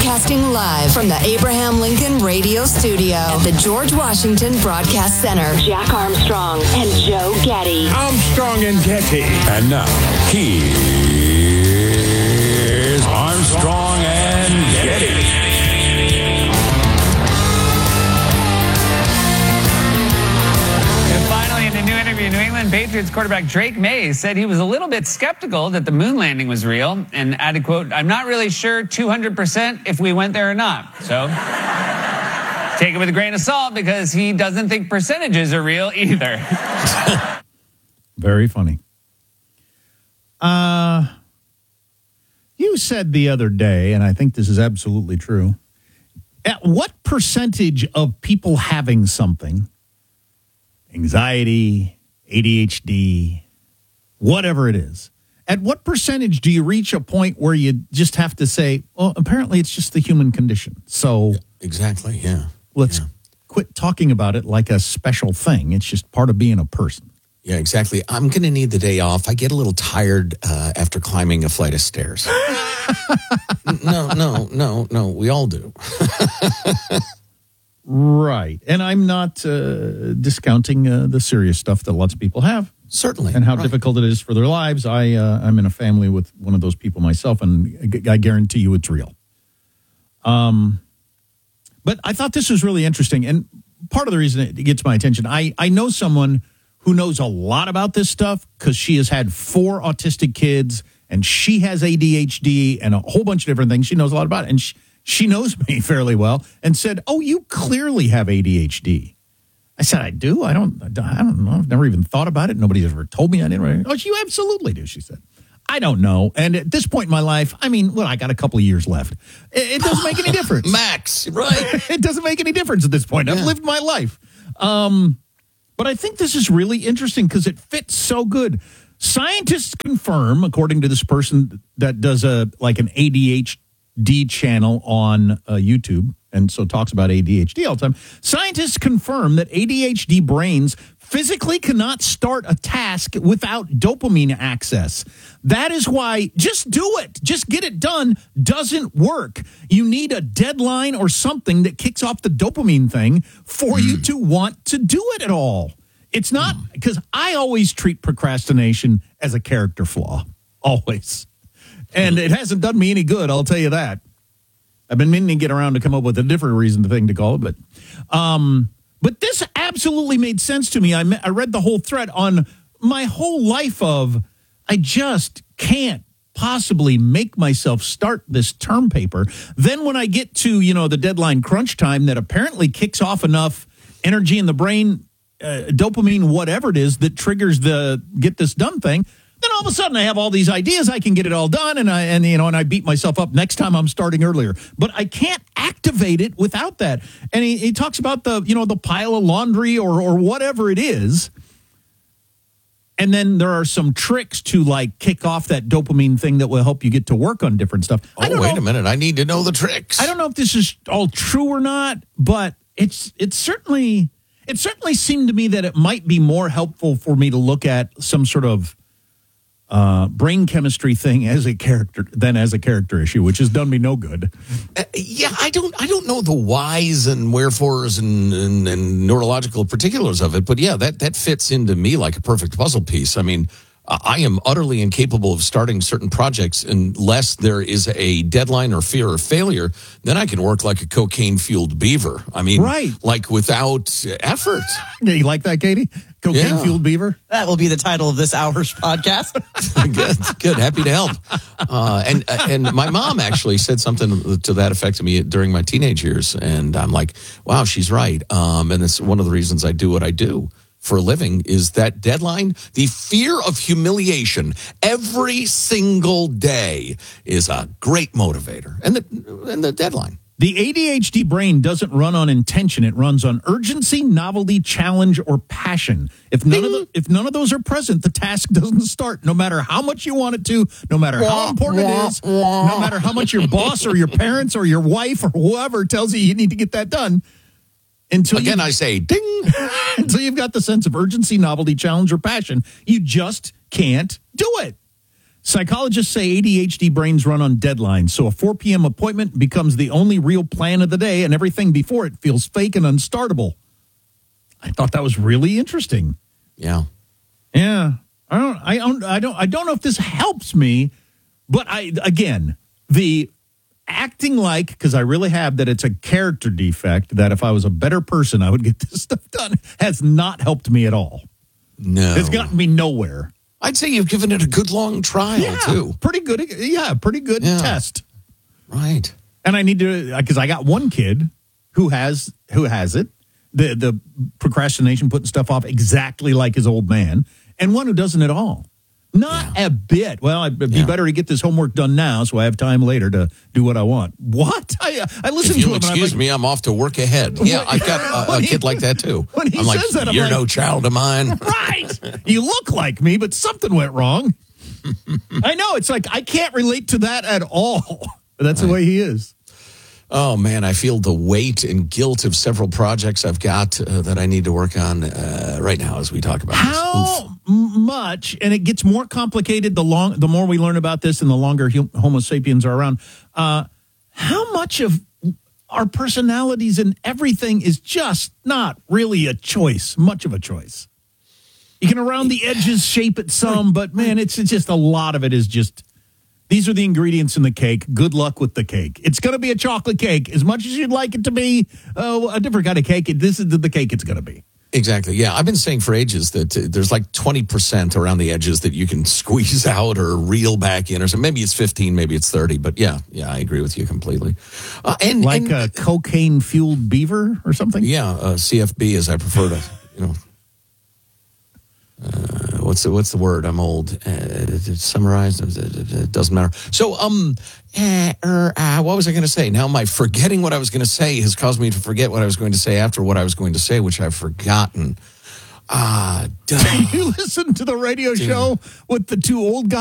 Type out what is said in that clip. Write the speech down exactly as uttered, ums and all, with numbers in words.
Broadcasting live from the Abraham Lincoln Radio Studio at the George Washington Broadcast Center. Jack Armstrong and Joe Getty. Armstrong and Getty. And now, here's Armstrong and Getty. In a new interview, New England Patriots quarterback Drake May said he was a little bit skeptical that the moon landing was real and added, quote, "I'm not really sure two hundred percent if we went there or not." So take it with a grain of salt because he doesn't think percentages are real either. Very funny. Uh, you said the other day, and I think this is absolutely true, at what percentage of people having something, anxiety, A D H D, whatever it is, at what percentage do you reach a point where you just have to say, well, apparently it's just the human condition. So exactly, yeah. Let's yeah. quit talking about it like a special thing. It's just part of being a person. Yeah, exactly. I'm going to need the day off. I get a little tired uh, after climbing a flight of stairs. no, no, no, no. We all do. Right. And I'm not uh, discounting uh, the serious stuff that lots of people have. Certainly. And how right. difficult it is for their lives. I, uh, I'm in a family with one of those people myself, and I guarantee you it's real. Um, but I thought this was really interesting. And part of the reason it gets my attention, I, I know someone who knows a lot about this stuff because she has had four autistic kids, and she has A D H D and a whole bunch of different things. She knows a lot about it. And she, She knows me fairly well and said, "Oh, you clearly have A D H D." I said, "I do. I don't. I don't know. I've never even thought about it. Nobody's ever told me I didn't." "Oh, you absolutely do," she said. "I don't know." And at this point in my life, I mean, well, I got a couple of years left. It, it doesn't make any difference, Max. Right? It doesn't make any difference at this point. I've yeah. lived my life. Um, but I think this is really interesting because it fits so good. Scientists confirm, according to this person that does a like an A D H D channel on uh, YouTube, and so talks about A D H D all the time. Scientists confirm that A D H D brains physically cannot start a task without dopamine access. That is why just do it. Just get it done doesn't work. You need a deadline or something that kicks off the dopamine thing for mm. you to want to do it at all. It's not, because I always treat procrastination as a character flaw. Always. And it hasn't done me any good, I'll tell you that. I've been meaning to get around to come up with a different reason to thing to call it, but um, but this absolutely made sense to me. I, I read the whole thread on my whole life of, I just can't possibly make myself start this term paper. Then when I get to, you know, the deadline crunch time that apparently kicks off enough energy in the brain, uh, dopamine, whatever it is, that triggers the get this done thing, then all of a sudden I have all these ideas. I can get it all done, and I and you know, and I beat myself up next time I'm starting earlier. But I can't activate it without that. And he, he talks about the you know the pile of laundry or or whatever it is. And then there are some tricks to like kick off that dopamine thing that will help you get to work on different stuff. Oh, I don't wait know, a minute! I need to know the tricks. I don't know if this is all true or not, but it's it's certainly it certainly seemed to me that it might be more helpful for me to look at some sort of Uh, brain chemistry thing as a character than as a character issue, which has done me no good. Uh, yeah, I don't, I don't know the whys and wherefores and, and, and neurological particulars of it, but yeah, that that fits into me like a perfect puzzle piece. I mean, I am utterly incapable of starting certain projects unless there is a deadline or fear of failure. Then I can work like a cocaine-fueled beaver. I mean, right. like without effort. Yeah, you like that, Katie? Cocaine-fueled yeah. beaver? That will be the title of this hour's podcast. Good, good. Happy to help. Uh, and and my mom actually said something to that effect to me during my teenage years, and I'm like, wow, she's right. Um, and it's one of the reasons I do what I do for a living is that deadline. The fear of humiliation every single day is a great motivator, and the and the deadline. The A D H D brain doesn't run on intention; it runs on urgency, novelty, challenge, or passion. If none Ding. of the, if none of those are present, the task doesn't start. No matter how much you want it to, no matter how important it is, no matter how much your boss or your parents or your wife or whoever tells you you need to get that done. Until Again, you, I say, ding. Until you've got the sense of urgency, novelty, challenge, or passion, you just can't do it. Psychologists say A D H D brains run on deadlines, so a four p.m. appointment becomes the only real plan of the day, and everything before it feels fake and unstartable. I thought that was really interesting. Yeah. Yeah. I don't I don't I don't I don't know if this helps me, but I again, the acting like, because I really have, that it's a character defect, that if I was a better person, I would get this stuff done, has not helped me at all. No. It's gotten me nowhere. I'd say you've given it a good long trial, Yeah, too. pretty good. Yeah, pretty good Yeah. test. Right. And I need to, because I got one kid who has who has it, the the procrastination, putting stuff off exactly like his old man, and one who doesn't at all. Not Yeah. a bit. Well, it'd be Yeah. better to get this homework done now so I have time later to do what I want. What? I I listen If to you'll him. and I'm excuse like, me, I'm off to work ahead. Yeah, I've got a, a When he- kid like that, too. when he I'm like, says that, I'm you're like- no child of mine. Right. You look like me, but something went wrong. I know. It's like I can't relate to that at all. But that's the way he is. Oh, man, I feel the weight and guilt of several projects I've got uh, that I need to work on uh, right now as we talk about this. Oof. How much, and it gets more complicated the long, the more we learn about this and the longer hum, Homo sapiens are around, uh, how much of our personalities and everything is just not really a choice, much of a choice. You can around the edges shape it some, but man, it's, it's just a lot of it is just, these are the ingredients in the cake. Good luck with the cake. It's going to be a chocolate cake. As much as you'd like it to be uh, a different kind of cake, it, this is the, the cake it's going to be. Exactly. Yeah, I've been saying for ages that uh, there's like twenty percent around the edges that you can squeeze out or reel back in or something. Maybe it's fifteen, maybe it's thirty. But yeah, yeah, I agree with you completely. Uh, and Like and, a cocaine-fueled beaver or something? yeah, uh, C F B as I prefer to, you know. Uh, what's the what's the word? I'm old. Uh, it's summarized. It doesn't matter. So, um, uh, er, uh, what was I going to say? Now, my forgetting what I was going to say has caused me to forget what I was going to say after what I was going to say, which I've forgotten. Ah, duh. You listen to the radio show with the two old guys.